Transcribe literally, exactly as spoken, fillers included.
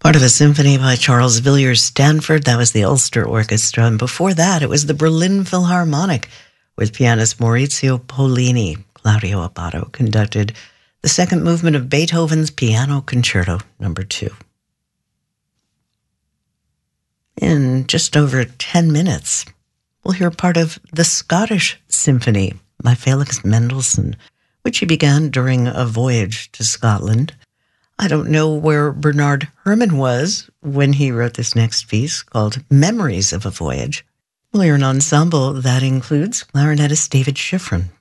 Part of a symphony by Charles Villiers Stanford. That was the Ulster Orchestra. And before that, it was the Berlin Philharmonic with pianist Maurizio Pollini. Claudio Abbado conducted the second movement of Beethoven's Piano Concerto Number two. In just over ten minutes, we'll hear part of the Scottish Symphony by Felix Mendelssohn, which he began during a voyage to Scotland. I don't know where Bernard Herrmann was when he wrote this next piece called Memories of a Voyage. We'll hear an ensemble that includes clarinetist David Schifrin,